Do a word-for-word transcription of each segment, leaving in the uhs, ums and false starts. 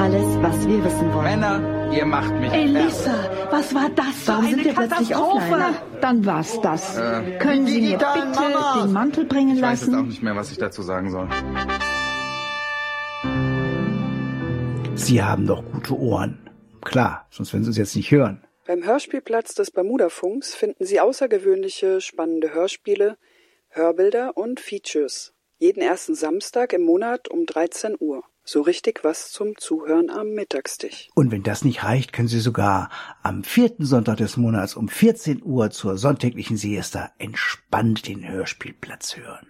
alles, was wir wissen wollen. Männer, ihr macht mich Elissa, fertig. was war das für Warum eine sind wir plötzlich Katastrophe? offline? Dann war's das. Äh, Können Sie mir digitalen bitte Mamas. den Mantel bringen Ich weiß jetzt auch lassen? nicht mehr, was ich dazu sagen soll. Sie haben doch gute Ohren. Klar, sonst werden Sie uns jetzt nicht hören. Beim Hörspielplatz des Bermudafunks finden Sie außergewöhnliche, spannende Hörspiele, Hörbilder und Features. Jeden ersten Samstag im Monat um dreizehn Uhr. So richtig was zum Zuhören am Mittagstisch. Und wenn das nicht reicht, können Sie sogar am vierten Sonntag des Monats um vierzehn Uhr zur sonntäglichen Siesta entspannt den Hörspielplatz hören.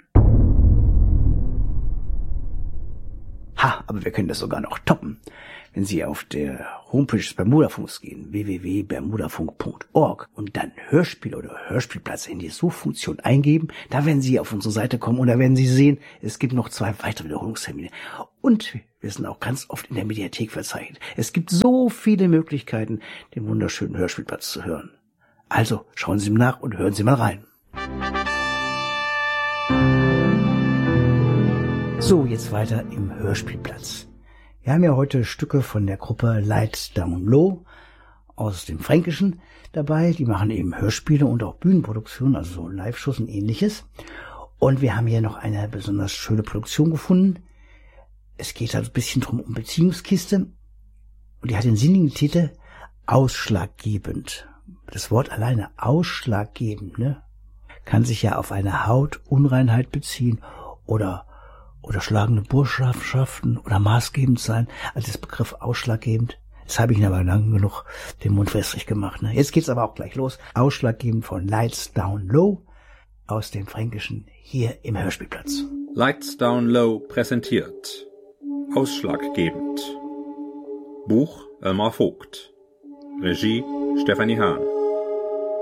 Ha, aber wir können das sogar noch toppen. Wenn Sie auf der Homepage des Bermudafunks gehen, w w w punkt bermudafunk punkt org, und dann Hörspiel oder Hörspielplatz in die Suchfunktion eingeben, da werden Sie auf unsere Seite kommen und da werden Sie sehen, es gibt noch zwei weitere Wiederholungstermine. Und wir sind auch ganz oft in der Mediathek verzeichnet. Es gibt so viele Möglichkeiten, den wunderschönen Hörspielplatz zu hören. Also schauen Sie mal nach und hören Sie mal rein. So, jetzt weiter im Hörspielplatz. Wir haben ja heute Stücke von der Gruppe Lights Down Low aus dem Fränkischen dabei. Die machen eben Hörspiele und auch Bühnenproduktionen, also so Live-Shows und ähnliches. Und wir haben hier noch eine besonders schöne Produktion gefunden. Es geht halt ein bisschen drum um Beziehungskiste. Und die hat den sinnigen Titel Ausschlaggebend. Das Wort alleine, ausschlaggebend, ne? Kann sich ja auf eine Hautunreinheit beziehen oder oder schlagende Burschenschaften oder maßgebend sein. Also das Begriff ausschlaggebend, das habe ich Ihnen aber lang genug den Mund wässrig gemacht. Ne? Jetzt geht's aber auch gleich los. Ausschlaggebend von Lights Down Low aus dem Fränkischen hier im Hörspielplatz. Lights Down Low präsentiert Ausschlaggebend. Buch Elmar Vogt. Regie Stefanie Hahn.